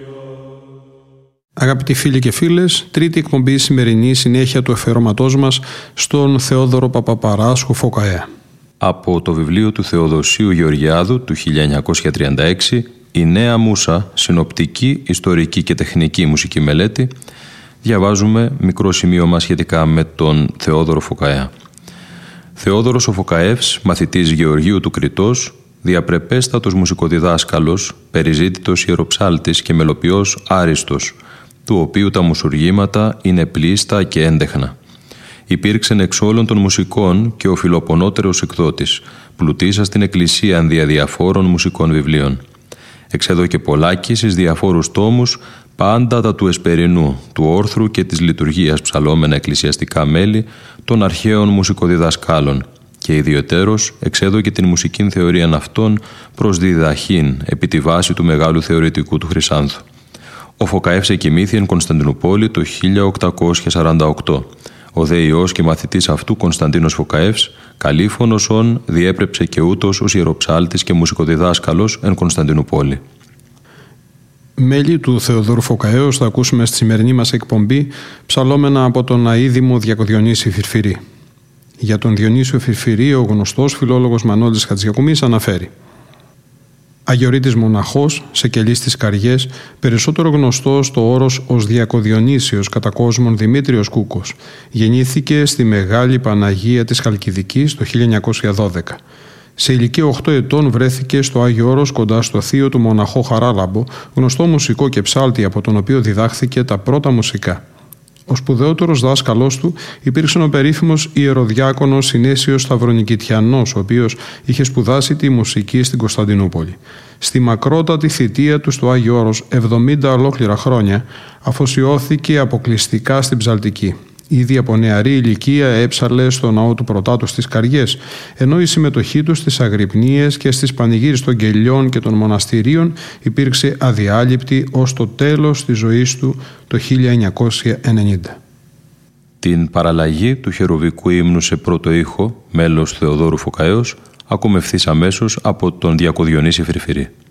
Αγαπητοί φίλοι και φίλες, τρίτη εκπομπή σημερινή συνέχεια του αφιερώματός μας στον Θεόδωρο Παπαπαράσχου Φωκαέα. Από το βιβλίο του Θεοδοσίου Γεωργιάδου του 1936, «Η Νέα Μούσα, συνοπτική, ιστορική και τεχνική μουσική μελέτη», διαβάζουμε μικρό σημείωμα σχετικά με τον Θεόδωρο Φωκαέα. Θεόδωρος ο Φωκαεύς, μαθητής Γεωργίου του Κρητός, διαπρεπέστατος μουσικοδιδάσκαλος, περιζήτητος ιεροψάλτης και μελοποιός άριστος, του οποίου τα μουσουργήματα είναι πλήστα και έντεχνα. Υπήρξεν εξ όλων των μουσικών και ο φιλοπονότερος εκδότης, πλουτίσα στην εκκλησία δια διαφόρων μουσικών βιβλίων. Εξέδωκε πολλάκις εις διαφόρους τόμους, πάντα τα του εσπερινού, του όρθρου και της λειτουργίας ψαλόμενα εκκλησιαστικά μέλη των αρχαίων μουσικοδιδασκάλων και ιδιαιτέρως εξέδωκε την μουσικήν θεωρίαν αυτών προς διδαχήν επί τη βάση του μεγάλου θεωρητικού του Χρυσάνθου. Ο Φωκαεύς εκοιμήθη εν Κωνσταντινούπολη το 1848. Ο δε ιός και μαθητής αυτού Κωνσταντίνος Φωκαεύς, καλήφωνος ον, διέπρεψε και ούτως ως ιεροψάλτης και μουσικοδιδάσκαλος εν Κωνσταντινούπολη. Μέλη του Θεοδόρου Φωκαέως θα ακούσουμε στη σημερινή μας εκπομπή ψαλόμενα από τον αείδημο Διακοδιονύση Φιρφυρή. Για τον Διονύσιο Φιρφυρή, ο γνωστός φιλόλογος Μανώλης Χατζιακουμής αναφέρει: Αγιορείτης μοναχός, σε κελί στις Καριές, περισσότερο γνωστός στο όρος ως Διακοδιονύσιος κατά κόσμον Δημήτριος Κούκος, γεννήθηκε στη Μεγάλη Παναγία της Χαλκιδικής το 1912. Σε ηλικία 8 ετών βρέθηκε στο Άγιο Όρος κοντά στο θείο του μοναχό Χαράλαμπο, γνωστό μουσικό και ψάλτη από τον οποίο διδάχθηκε τα πρώτα μουσικά. Ο σπουδαιότερος δάσκαλός του υπήρξε ο περίφημος ιεροδιάκονος Συνέσιος Σταυρονικητιανός, ο οποίος είχε σπουδάσει τη μουσική στην Κωνσταντινούπολη. Στη μακρότατη θητεία του στο Άγιο Όρος, 70 ολόκληρα χρόνια, αφοσιώθηκε αποκλειστικά στην ψαλτική. Ήδη από νεαρή ηλικία έψαλε στο ναό του Πρωτάτου στις Καριές, ενώ η συμμετοχή του στις αγρυπνίες και στις πανηγύρες των κελιών και των μοναστηρίων υπήρξε αδιάλειπτη ως το τέλος της ζωής του το 1990. Την παραλλαγή του χερουβικού ύμνου σε πρώτο ήχο, μέλος Θεοδόρου Φωκαέως, ακούμε ευθύς αμέσως από τον Διακοδιονύση Φιρφυρή.